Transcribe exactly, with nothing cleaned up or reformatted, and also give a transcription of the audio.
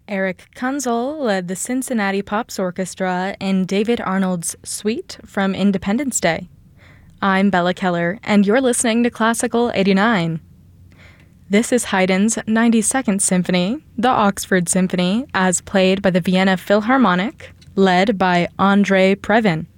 Eric Kunzel led the Cincinnati Pops Orchestra in David Arnold's Suite from Independence Day. I'm Bella Keller, and you're listening to Classical eighty-nine. This is Haydn's ninety-second Symphony, the Oxford Symphony, as played by the Vienna Philharmonic, led by Andrei Previn.